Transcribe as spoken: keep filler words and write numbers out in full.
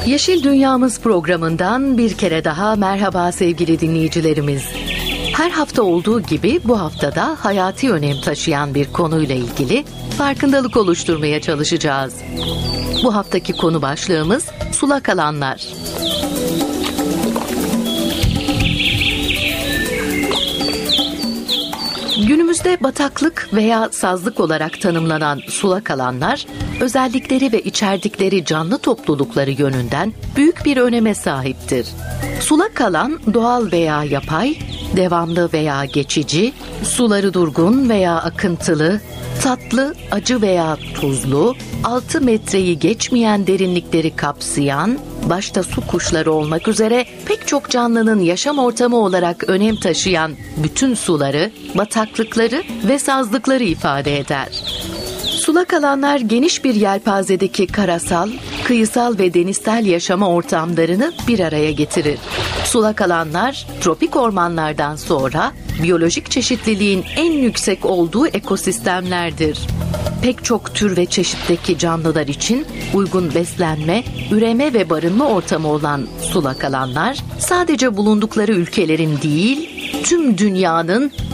Yeşil Dünyamız programından bir kere daha merhaba sevgili dinleyicilerimiz. Her hafta olduğu gibi bu haftada hayati önem taşıyan bir konuyla ilgili farkındalık oluşturmaya çalışacağız. Bu haftaki konu başlığımız sulak alanlar. Günümüzde bataklık veya sazlık olarak tanımlanan sulak alanlar, özellikleri ve içerdikleri canlı toplulukları yönünden büyük bir öneme sahiptir. Sulak alan doğal veya yapay, devamlı veya geçici, suları durgun veya akıntılı, tatlı, acı veya tuzlu, altı metreyi geçmeyen derinlikleri kapsayan, başta su kuşları olmak üzere pek çok canlının yaşam ortamı olarak önem taşıyan bütün suları, bataklıkları ve sazlıkları ifade eder. Sulak alanlar geniş bir yelpazedeki karasal, kıyısal ve denizsel yaşama ortamlarını bir araya getirir. Sulak alanlar, tropik ormanlardan sonra biyolojik çeşitliliğin en yüksek olduğu ekosistemlerdir. Pek çok tür ve çeşitteki canlılar için uygun beslenme, üreme ve barınma ortamı olan sulak alanlar, sadece bulundukları ülkelerin değil, tüm dünyanın